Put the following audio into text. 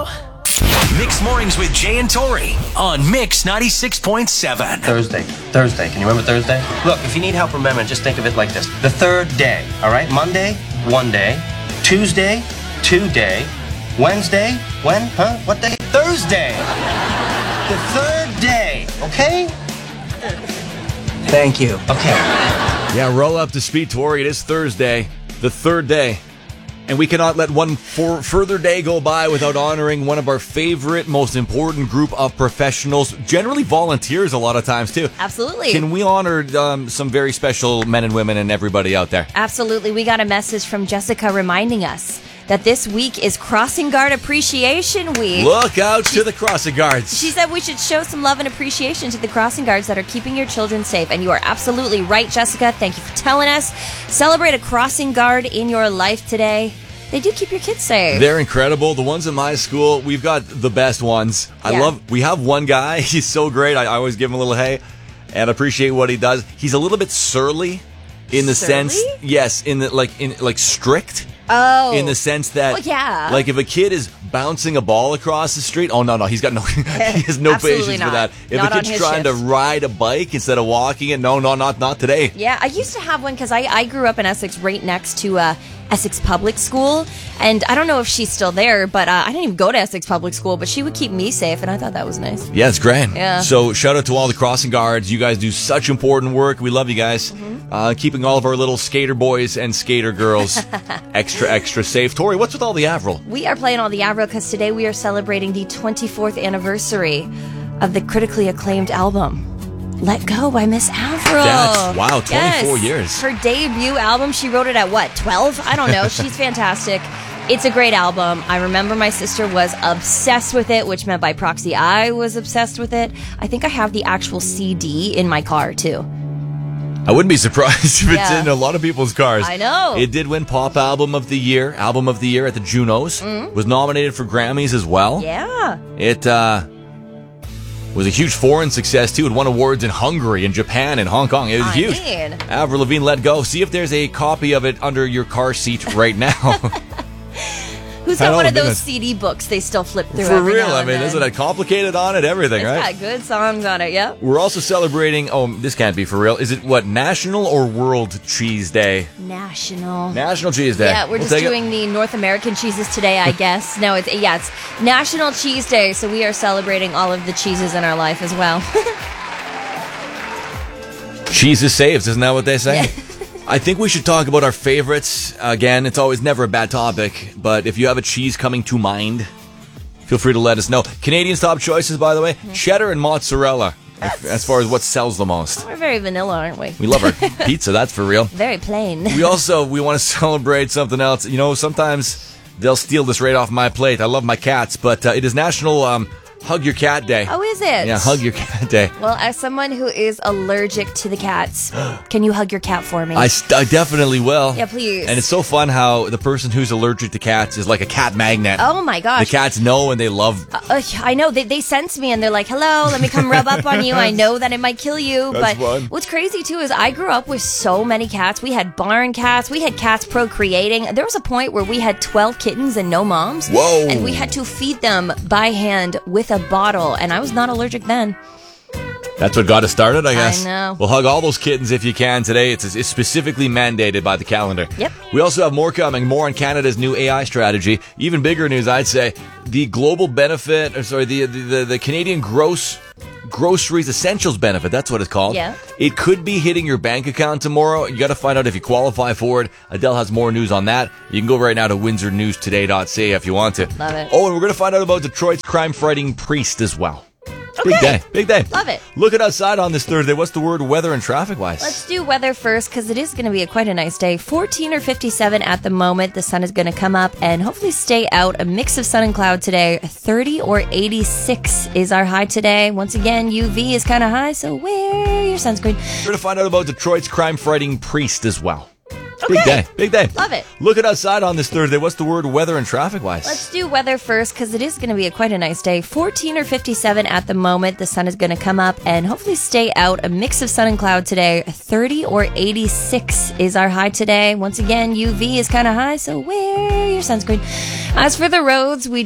Mixed Mornings with Jay and Tori on Mix 96.7. Thursday. Can you remember Thursday? Look, if you need help remembering, just think of it like this. The third day, all right? Monday, 1 day. Tuesday, 2 day. Wednesday, when? Huh? What day? Thursday. The third day, okay? Thank you. Okay. Yeah, roll up to speed, Tori. It is Thursday, the third day. And we cannot let one further day go by without honoring one of our favorite, most important group of professionals, generally volunteers a lot of times, too. Absolutely. Can we honor some very special men and women and everybody out there? Absolutely. We got a message from Jessica reminding us that this week is Crossing Guard Appreciation Week. Look out to the crossing guards. She said we should show some love and appreciation to the crossing guards that are keeping your children safe. And you are absolutely right, Jessica. Thank you for telling us. Celebrate a crossing guard in your life today. They do keep your kids safe. They're incredible. The ones in my school, we've got the best ones. We have one guy. He's so great. I always give him a little hey and appreciate what he does. He's a little bit surly in the sense, yes, in strict. Oh. In the sense that, like if a kid is bouncing a ball across the street, he's got he has no patience for that. If a kid's trying to ride a bike instead of walking it, not today. Yeah, I used to have one because I grew up in Essex right next to Essex Public School. And I don't know if she's still there, but I didn't even go to Essex Public School, but she would keep me safe, and I thought that was nice. Yeah, it's great. Yeah. So shout out to all the crossing guards. You guys do such important work. We love you guys. Keeping all of our little skater boys and skater girls extra safe. Tori, what's with all the Avril? We are playing all the Avril because today we are celebrating the 24th anniversary of the critically acclaimed album Let Go by Miss Avril. Wow, 24 years. Her debut album, she wrote it at 12? I don't know. She's fantastic. It's a great album. I remember my sister was obsessed with it, which meant by proxy I was obsessed with it. I think I have the actual CD in my car, too. I wouldn't be surprised if it's in a lot of people's cars. I know. It did win Pop Album of the Year at the Junos. Was nominated for Grammys as well. Yeah. It was a huge foreign success, too. It won awards in Hungary and Japan and Hong Kong. It was huge. Avril Lavigne, Let Go. See if there's a copy of it under your car seat right now. Who's got one of those CD books they still flip through For every real, now and then? isn't it complicated on it? Everything, right? It's got good songs on it, yep. We're also celebrating, this can't be for real. Is it National or World Cheese Day? National Cheese Day. Yeah, we're just doing the North American cheeses today, I guess. No, it's National Cheese Day, so we are celebrating all of the cheeses in our life as well. Cheese saves, isn't that what they say? Yeah. I think we should talk about our favorites. Again, it's always never a bad topic, but if you have a cheese coming to mind, feel free to let us know. Canadians' top choices, by the way, cheddar and mozzarella, as far as what sells the most. We're very vanilla, aren't we? We love our pizza, that's for real. Very plain. We want to celebrate something else. You know, sometimes they'll steal this right off my plate. I love my cats, but it is National Hug Your Cat Day. Oh, is it? Yeah, Hug Your Cat Day. Well, as someone who is allergic to the cats, can you hug your cat for me? I definitely will. Yeah, please. And it's so fun how the person who's allergic to cats is like a cat magnet. Oh, my gosh. The cats know and they love... I know. They sense me and they're like, hello, let me come rub up on you. I know that it might kill you. That's but fun. What's crazy, too, is I grew up with so many cats. We had barn cats. We had cats procreating. There was a point where we had 12 kittens and no moms. Whoa. And we had to feed them by hand with a bottle. And I was not allergic then. That's what got us started, I guess. I know. We'll hug all those kittens if you can today. It's specifically mandated by the calendar. Yep. We also have more coming, more on Canada's new AI strategy. Even bigger news, I'd say, the global benefit, the Canadian groceries essentials benefit, that's what it's called. Yeah. It could be hitting your bank account tomorrow. You got to find out if you qualify for it. Adele has more news on that. You can go right now to windsornewstoday.ca if you want to. Love it. Oh, and we're going to find out about Detroit's crime-fighting priest as well. Okay. Big day. Love it. Looking outside on this Thursday, what's the word weather and traffic-wise? Let's do weather first because it is going to be quite a nice day. 14 or 57 at the moment. The sun is going to come up and hopefully stay out. A mix of sun and cloud today. 30 or 86 is our high today. Once again, UV is kind of high, so wear your sunscreen. We're going to find out about Detroit's crime-fighting priest as well. Okay. Big day. Love it. Looking outside on this Thursday, what's the word weather and traffic-wise? Let's do weather first because it is going to be quite a nice day. 14 or 57 at the moment. The sun is going to come up and hopefully stay out. A mix of sun and cloud today. 30 or 86 is our high today. Once again, UV is kind of high, so wear your sunscreen. As for the roads, we